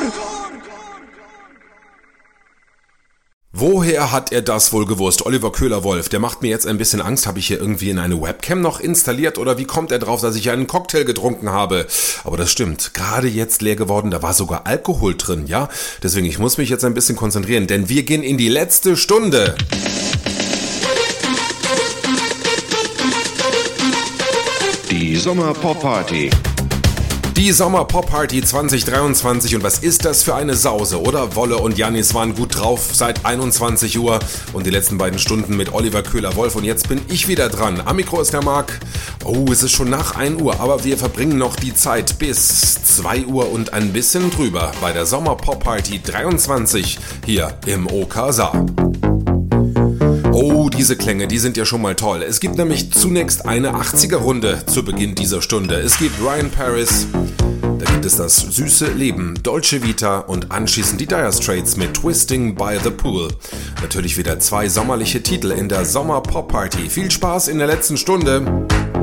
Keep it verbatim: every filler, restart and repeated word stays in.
Woher hat er das wohl gewusst? Oliver Köhler-Wolf, der macht mir jetzt ein bisschen Angst. Habe ich hier irgendwie in eine Webcam noch installiert oder wie kommt er drauf, dass ich einen Cocktail getrunken habe? Aber das stimmt, gerade jetzt leer geworden, da war sogar Alkohol drin, ja? Deswegen, ich muss mich jetzt ein bisschen konzentrieren, denn wir gehen in die letzte Stunde. Die Sommer-Pop-Party. Die Sommer-Pop-Party zwanzig dreiundzwanzig und was ist das für eine Sause, oder? Wolle und Jannis waren gut drauf seit einundzwanzig Uhr und die letzten beiden Stunden mit Oliver Köhler-Wolf und jetzt bin ich wieder dran. Am Mikro ist der Marc. Oh, es ist schon nach ein Uhr, aber wir verbringen noch die Zeit bis zwei Uhr und ein bisschen drüber bei der Sommer-Pop-Party dreiundzwanzig hier im O K Saar. Oh, diese Klänge, die sind ja schon mal toll. Es gibt nämlich zunächst eine achtziger-Runde zu Beginn dieser Stunde. Es gibt Ryan Paris, da gibt es das süße Leben, Dolce Vita und anschließend die Dire Straits mit Twisting by the Pool. Natürlich wieder zwei sommerliche Titel in der Sommer-Pop-Party. Viel Spaß in der letzten Stunde.